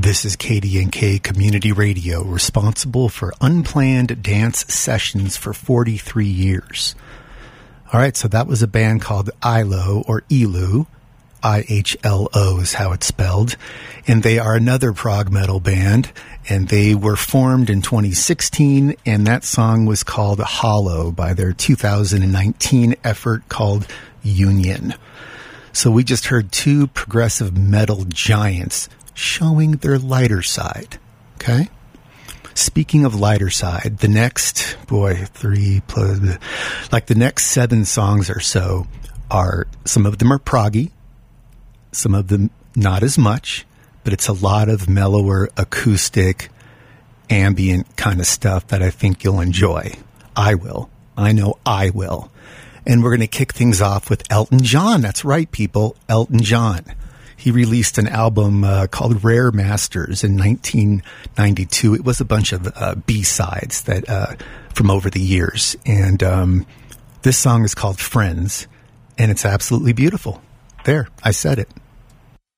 This is KDNK Community Radio, responsible for unplanned dance sessions for 43 years. All right, so that was a band called ILO, or ELU. IHLO is how it's spelled. And they are another prog metal band, and they were formed in 2016, and that song was called Hollow by their 2019 effort called Union. So we just heard two progressive metal giants showing their lighter side. Okay? Speaking of lighter side, the next, the next 7 songs or so are, some of them are proggy, some of them not as much, but it's a lot of mellower, acoustic, ambient kind of stuff that I think you'll enjoy. I will. I know I will. And we're going to kick things off with Elton John. That's right, people. Elton John. He released an album called Rare Masters in 1992. It was a bunch of B-sides that from over the years. And this song is called Friends, and it's absolutely beautiful. There, I said it.